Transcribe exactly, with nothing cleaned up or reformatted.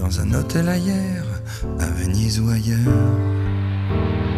dans un hôtel ailleurs, à Venise ou ailleurs.